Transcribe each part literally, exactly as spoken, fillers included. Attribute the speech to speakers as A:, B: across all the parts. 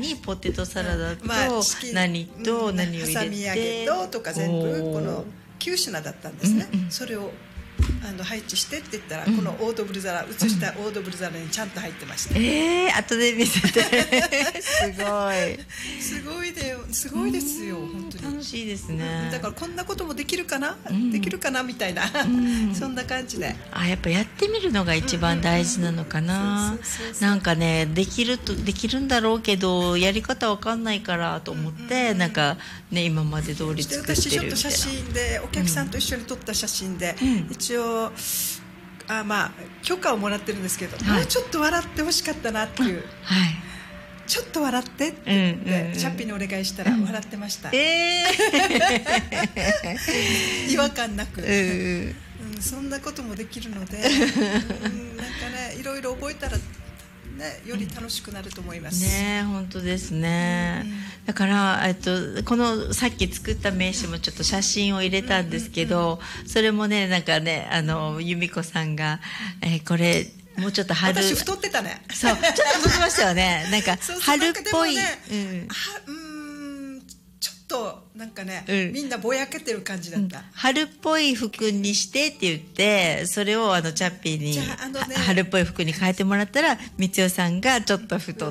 A: にポテトサラダと、
B: うんまあ、
A: 何と何を入れて、
B: 挟み揚げととか全部このきゅう品だったんですね、うんうん、それをあの配置してって言ったら、うん、このオードブル皿、写したオードブル皿にちゃんと入ってました、うん、
A: えー、後で見せてすごい
B: すごいですごいですよ、本当に
A: 楽しいですね。
B: だからこんなこともできるかな、うん、できるかなみたいな、うん、そんな感じで、
A: あ、やっぱやってみるのが一番大事なのかな。なんかね、できるとできるんだろうけどやり方わかんないからと思って、うんうん、なんかね、今まで通り作ってるみたいな。
B: 私ちょっと写真でお客さんと一緒に撮った写真で、うん、一応あ、まあ、許可をもらってるんですけど、はい、もうちょっと笑ってほしかったなっていう、はい、ちょっと笑ってって言って、うんうん、チャッピーにお願いしたら笑ってました、うん、えー、違和感なく、うんうん、そんなこともできるので、うん、なんかね、いろいろ覚えたらね、より楽しくなると思います
A: ね。本当ですね、うんうん、だから、えっと、このさっき作った名刺もちょっと写真を入れたんですけど、うんうんうん、それもね、なんかね、あの由美子さんが、えー、これもうちょっと春、
B: 私太ってたね。
A: そう、ちょっと太ってましたよね。なんか春っぽい、
B: ね、うん、はうーんちょっとなんかね、うん、みんなぼやけてる感じだった、うん、
A: 春っぽい服にしてって言って、それをあのチャッピーに、ね、春っぽい服に変えてもらったら、光代さんがちょっと太って、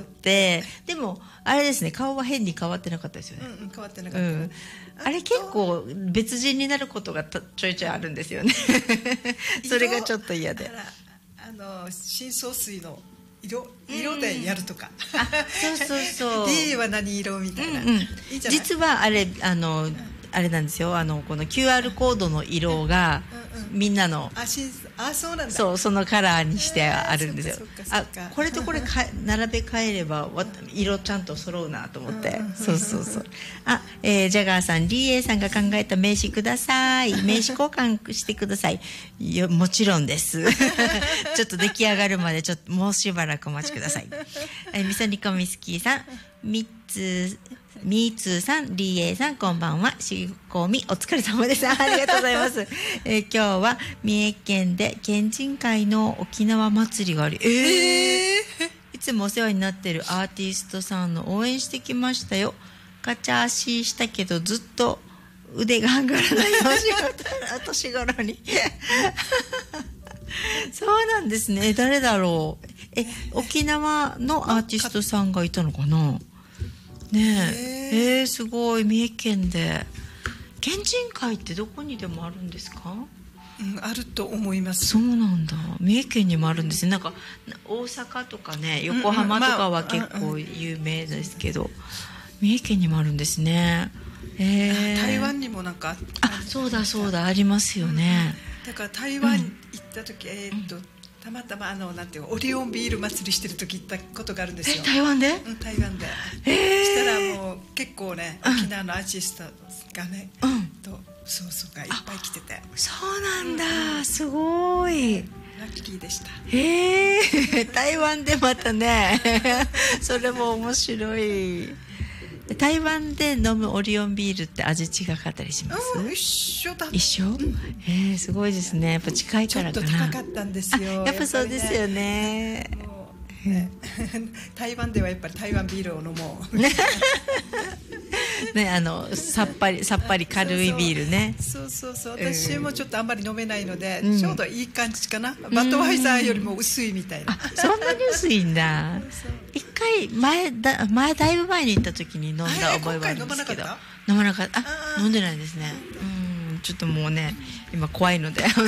A: うん、でもあれですね、顔は変に変わってなかったですよね、
B: うんうん、変わってなかった、うん、
A: あれ結構別人になることがちょいちょいあるんですよねそれがちょっと嫌で、
B: あの深層水の色, 色でやるとか、
A: うん、あ、そうそうそう
B: D は何色みたいな、うんうん、いいじゃない。
A: 実はあれ、あの、うん、あれなんですよ、あのこの キューアール コードの色が、うんうん、みんなの、
B: あ、あ、そうなんだ、
A: そう、そのカラーにしてあるんですよ、
B: えー、あ、
A: これとこれか並べ替えれば色ちゃんと揃うなと思って、そうそうそう。あ、えー、ジャガーさん、リーエーさんが考えた名刺ください、名刺交換してください。いや、もちろんですちょっと出来上がるまでちょっともうしばらくお待ちください。えー、みそにこみすきーさん、みっつみーつーさん、リーエーさん、こんばんは。しこみ、お疲れ様です。ありがとうございます。えー、今日は三重県で県人会の沖縄祭りがあり、えー、いつもお世話になっているアーティストさんの応援してきましたよ。ガチャ足したけどずっと腕が上がらないお年頃にそうなんですね。誰だろう。え、沖縄のアーティストさんがいたのかな。ねえ、えー、すごい。三重県で県人会ってどこにでもあるんですか？
B: うん、あると思います。
A: そうなんだ。三重県にもあるんですね。なんか大阪とかね、横浜とかは結構有名ですけど、三重県にもあるんですね。えー、
B: 台湾にもなんか
A: あ, あそうだそうだ、ありますよね、
B: うん、だから台湾行った時、うん、えー、っとたまたまあのなんていうオリオンビール祭りしてる時行ったことがあるんですよ。
A: 台湾で？
B: うん、台湾で。えー、したらもう結構ね、沖縄のアーティストがね、うん、とそうそうがいっぱい来てて。
A: そうなんだ、うん、すごい。
B: ラッキーでした。
A: へえ台湾でまたねそれも面白い。台湾で飲むオリオンビールって味違かったりします？
B: うん、一緒だ。
A: 一緒？うん、えー、すごいですね。やっぱ近いからかな。
B: ちょっと高かったんですよ。
A: やっぱそうですよね。
B: ね台湾ではやっぱり台湾ビールを飲もう
A: ね、あのさっぱりさっぱり軽いビールね。
B: そうそうそう、私もちょっとあんまり飲めないので、うん、ちょうどいい感じかな、うん、バトワイザーよりも薄いみたいな。
A: あ、そんなに薄いんだ一回前だ前だいぶ前に行った時に飲んだ覚えはあるんですけど、飲まなかった。あ、飲んでないですね。うん、ちょっともうね今怖いのでそう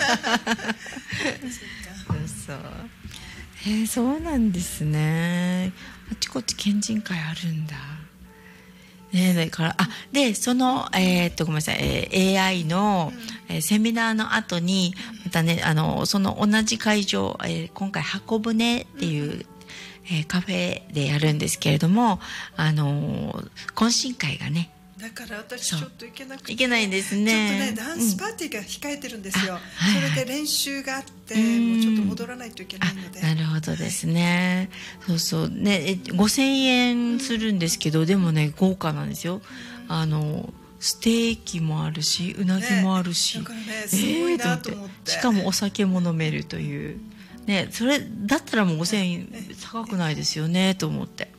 A: そう、えー、そうなんですね。あちこち県人会あるんだね。だからあでその、えー、っとごめんなさい、えー、エーアイ の、うん、えー、セミナーの後にまたね、あのその同じ会場、えー、今回箱舟っていう、うん、えー、カフェでやるんですけれども、あのー、懇親会がね、
B: だから私ちょっと行けなくて、
A: いけないんですね。
B: ちょっとねダンスパーティーが控えてるんですよ、うん、それで練習があって、はいはい、もうちょっと戻らないといけないので。
A: なるほどですね、はい、そうそうね、ごせんえんするんですけど、うん、でもね豪華なんですよ、うん、あのステーキもあるしうなぎもあるし、ね、だからねすごいなと思って、えー、しかもお酒も飲めるという、ね、それだったらもうごせんえん高くないですよねと思って。